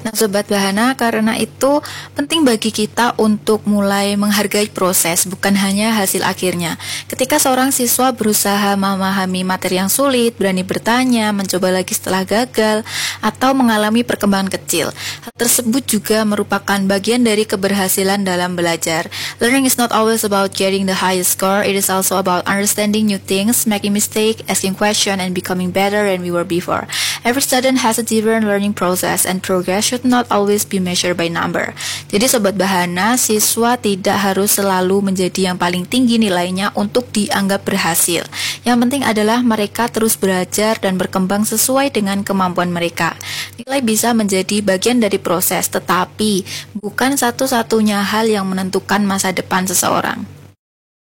Nah, Sobat Bahana, karena itu penting bagi kita untuk mulai menghargai proses, bukan hanya hasil akhirnya. Ketika seorang siswa berusaha memahami materi yang sulit, berani bertanya, mencoba lagi setelah gagal, atau mengalami perkembangan kecil, hal tersebut juga merupakan bagian dari keberhasilan dalam belajar. Learning is not always about getting the highest score, it is also about understanding new things, making mistakes, asking questions, and becoming better than we were before. Every student has a different learning process, and progress should not always be measured by number. Jadi Sobat Bahana, siswa tidak harus selalu menjadi yang paling tinggi nilainya untuk dianggap berhasil. Yang penting adalah mereka terus belajar dan berkembang sesuai dengan kemampuan mereka. Nilai bisa menjadi bagian dari proses, tetapi bukan satu-satunya hal yang menentukan masa depan seseorang.